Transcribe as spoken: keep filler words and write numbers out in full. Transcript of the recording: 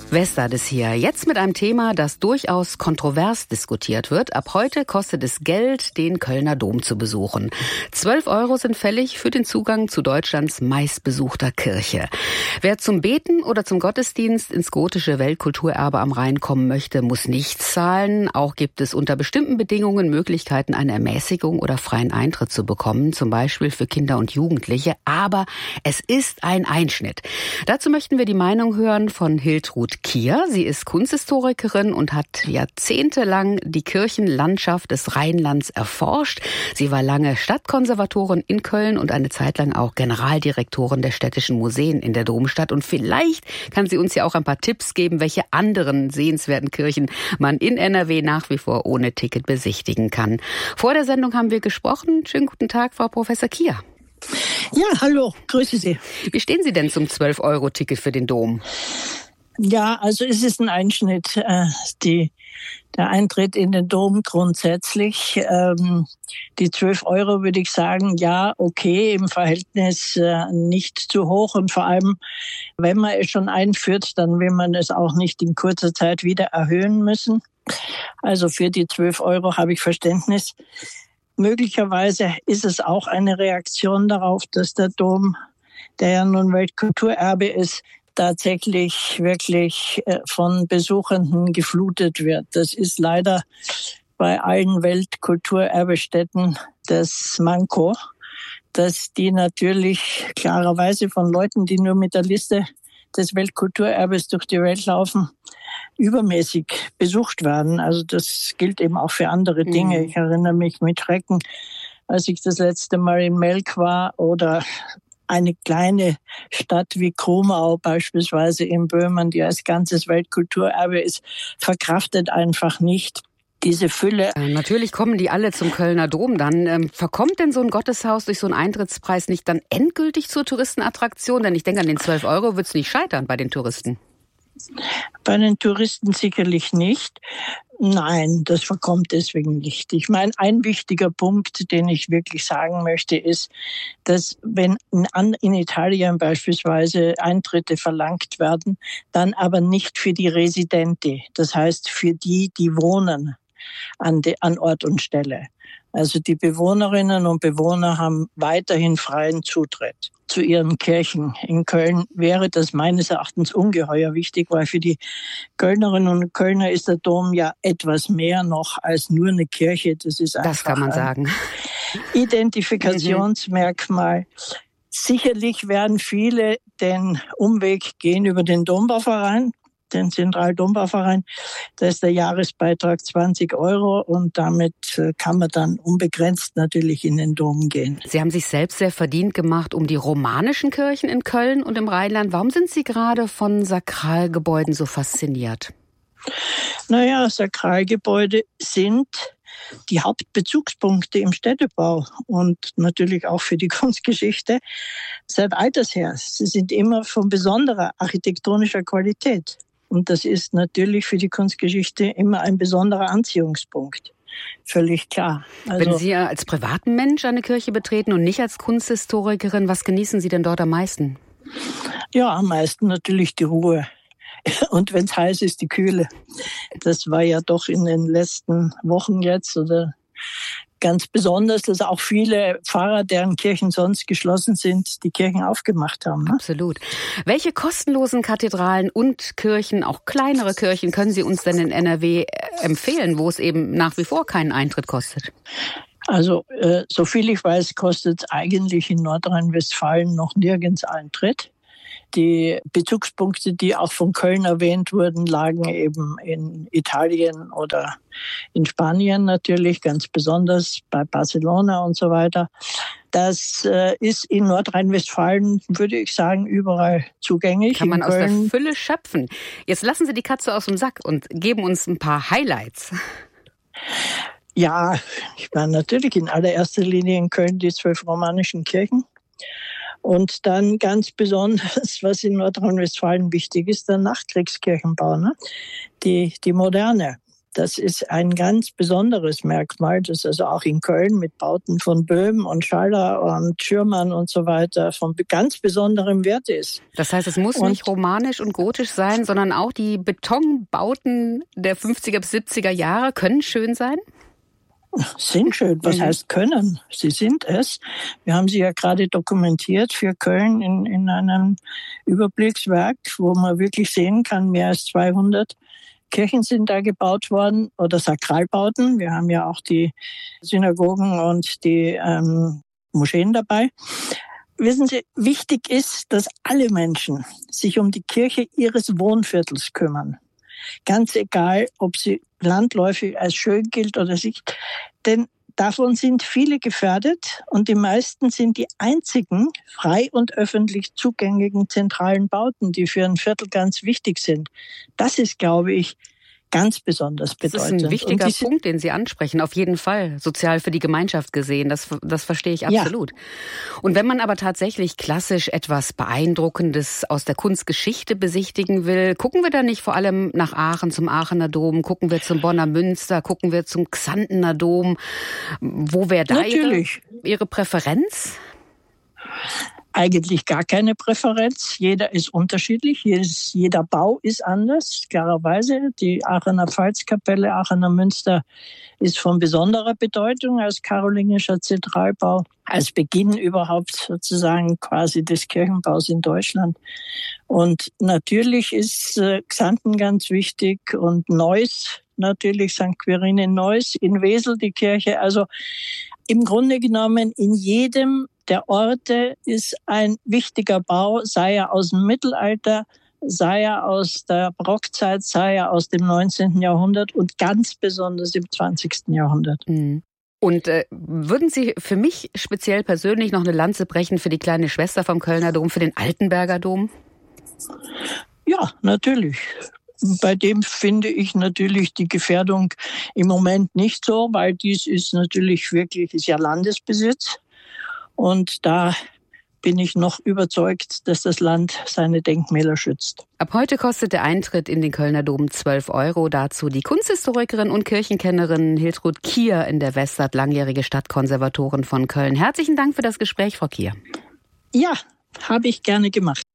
Westad ist hier. Jetzt mit einem Thema, das durchaus kontrovers diskutiert wird. Ab heute kostet es Geld, den Kölner Dom zu besuchen. Zwölf Euro sind fällig für den Zugang zu Deutschlands meistbesuchter Kirche. Wer zum Beten oder zum Gottesdienst ins gotische Weltkulturerbe am Rhein kommen möchte, muss nichts zahlen. Auch gibt es unter bestimmten Bedingungen Möglichkeiten, eine Ermäßigung oder freien Eintritt zu bekommen, zum Beispiel für Kinder und Jugendliche. Aber es ist ein Einschnitt. Dazu möchten wir die Meinung hören von Hiltrud Kier. Sie ist Kunsthistorikerin und hat jahrzehntelang die Kirchenlandschaft des Rheinlands erforscht. Sie war lange Stadtkonservatorin in Köln und eine Zeit lang auch Generaldirektorin der städtischen Museen in der Domstadt. Und vielleicht kann sie uns ja auch ein paar Tipps geben, welche anderen sehenswerten Kirchen man in N R W nach wie vor ohne Ticket besichtigen kann. Vor der Sendung haben wir gesprochen. Schönen guten Tag, Frau Professor Kier. Ja, hallo, grüße Sie. Wie stehen Sie denn zum zwölf Euro Ticket für den Dom? Ja, also es ist ein Einschnitt, äh, die, der Eintritt in den Dom grundsätzlich. Ähm, die zwölf Euro würde ich sagen, ja, okay, im Verhältnis äh, nicht zu hoch. Und vor allem, wenn man es schon einführt, dann will man es auch nicht in kurzer Zeit wieder erhöhen müssen. Also für die zwölf Euro habe ich Verständnis. Möglicherweise ist es auch eine Reaktion darauf, dass der Dom, der ja nun Weltkulturerbe ist, tatsächlich wirklich von Besuchenden geflutet wird. Das ist leider bei allen Weltkulturerbestätten das Manko, dass die natürlich klarerweise von Leuten, die nur mit der Liste des Weltkulturerbes durch die Welt laufen, übermäßig besucht werden. Also das gilt eben auch für andere Dinge. Ich erinnere mich mit Schrecken, als ich das letzte Mal in Melk war oder eine kleine Stadt wie Krumau beispielsweise in Böhmen, die als ganzes Weltkulturerbe ist, verkraftet einfach nicht diese Fülle. Äh, natürlich kommen die alle zum Kölner Dom dann. Ähm, verkommt denn so ein Gotteshaus durch so einen Eintrittspreis nicht dann endgültig zur Touristenattraktion? Denn ich denke, an den zwölf Euro wird es nicht scheitern bei den Touristen. Bei den Touristen sicherlich nicht. Nein, das verkommt deswegen nicht. Ich meine, ein wichtiger Punkt, den ich wirklich sagen möchte, ist, dass wenn in, in Italien beispielsweise Eintritte verlangt werden, dann aber nicht für die Residenti, das heißt für die, die wohnen an, de, an Ort und Stelle. Also die Bewohnerinnen und Bewohner haben weiterhin freien Zutritt zu ihren Kirchen. In Köln wäre das meines Erachtens ungeheuer wichtig, weil für die Kölnerinnen und Kölner ist der Dom ja etwas mehr noch als nur eine Kirche. Das ist einfach das kann man sagen. Ein Identifikationsmerkmal. Sicherlich werden viele den Umweg gehen über den Dombauverein, den Zentraldombauverein. Da ist der Jahresbeitrag zwanzig Euro und damit kann man dann unbegrenzt natürlich in den Dom gehen. Sie haben sich selbst sehr verdient gemacht um die romanischen Kirchen in Köln und im Rheinland. Warum sind Sie gerade von Sakralgebäuden so fasziniert? Naja, Sakralgebäude sind die Hauptbezugspunkte im Städtebau und natürlich auch für die Kunstgeschichte seit alters her. Sie sind immer von besonderer architektonischer Qualität. Und das ist natürlich für die Kunstgeschichte immer ein besonderer Anziehungspunkt. Völlig klar. Also, wenn Sie als Privatmensch eine Kirche betreten und nicht als Kunsthistorikerin, was genießen Sie denn dort am meisten? Ja, am meisten natürlich die Ruhe. Und wenn es heiß ist, die Kühle. Das war ja doch in den letzten Wochen jetzt oder ganz besonders, dass auch viele Pfarrer, deren Kirchen sonst geschlossen sind, die Kirchen aufgemacht haben. Ne? Absolut. Welche kostenlosen Kathedralen und Kirchen, auch kleinere Kirchen, können Sie uns denn in N R W empfehlen, wo es eben nach wie vor keinen Eintritt kostet? Also, äh, so viel ich weiß, kostet es eigentlich in Nordrhein-Westfalen noch nirgends Eintritt. Die Bezugspunkte, die auch von Köln erwähnt wurden, lagen eben in Italien oder in Spanien natürlich, ganz besonders bei Barcelona und so weiter. Das äh, ist in Nordrhein-Westfalen, würde ich sagen, überall zugänglich. Kann man in aus Köln der Fülle schöpfen. Jetzt lassen Sie die Katze aus dem Sack und geben uns ein paar Highlights. Ja, ich meine natürlich in allererster Linie in Köln die zwölf romanischen Kirchen. Und dann ganz besonders, was in Nordrhein-Westfalen wichtig ist, der Nachkriegskirchenbau, ne? die, die moderne. Das ist ein ganz besonderes Merkmal, das also auch in Köln mit Bauten von Böhm und Schaller und Schürmann und so weiter von ganz besonderem Wert ist. Das heißt, es muss und nicht romanisch und gotisch sein, sondern auch die Betonbauten der fünfziger bis siebziger Jahre können schön sein? Sind schön. Was mhm. heißt können? Sie sind es. Wir haben sie ja gerade dokumentiert für Köln in, in einem Überblickswerk, wo man wirklich sehen kann, mehr als zweihundert Kirchen sind da gebaut worden oder Sakralbauten. Wir haben ja auch die Synagogen und die ähm, Moscheen dabei. Wissen Sie, wichtig ist, dass alle Menschen sich um die Kirche ihres Wohnviertels kümmern. Ganz egal, ob sie landläufig als schön gilt oder nicht. Denn davon sind viele gefährdet und die meisten sind die einzigen frei und öffentlich zugänglichen zentralen Bauten, die für ein Viertel ganz wichtig sind. Das ist, glaube ich, ganz besonders bedeutend. Das ist ein wichtiger Punkt, den Sie ansprechen, auf jeden Fall. Sozial für die Gemeinschaft gesehen, das, das verstehe ich absolut. Ja. Und wenn man aber tatsächlich klassisch etwas Beeindruckendes aus der Kunstgeschichte besichtigen will, gucken wir da nicht vor allem nach Aachen zum Aachener Dom, gucken wir zum Bonner Münster, gucken wir zum Xantener Dom. Wo wäre da Ihre, Ihre Präferenz? Eigentlich gar keine Präferenz. Jeder ist unterschiedlich. Jedes, jeder Bau ist anders, klarerweise. Die Aachener Pfalzkapelle, Aachener Münster ist von besonderer Bedeutung als karolingischer Zentralbau, als Beginn überhaupt sozusagen quasi des Kirchenbaus in Deutschland. Und natürlich ist äh, Xanten ganz wichtig und Neuss, natürlich Sankt Quirin in Neuss, in Wesel die Kirche. Also im Grunde genommen in jedem der Orte ist ein wichtiger Bau, sei er aus dem Mittelalter, sei er aus der Barockzeit, sei er aus dem neunzehnten Jahrhundert und ganz besonders im zwanzigsten Jahrhundert. Und äh, würden Sie für mich speziell persönlich noch eine Lanze brechen für die kleine Schwester vom Kölner Dom, für den Altenberger Dom? Ja, natürlich. Bei dem finde ich natürlich die Gefährdung im Moment nicht so, weil dies ist natürlich wirklich, ist ja Landesbesitz. Und da bin ich noch überzeugt, dass das Land seine Denkmäler schützt. Ab heute kostet der Eintritt in den Kölner Dom zwölf Euro. Dazu die Kunsthistorikerin und Kirchenkennerin Hiltrud Kier in der Westart, langjährige Stadtkonservatorin von Köln. Herzlichen Dank für das Gespräch, Frau Kier. Ja, habe ich gerne gemacht.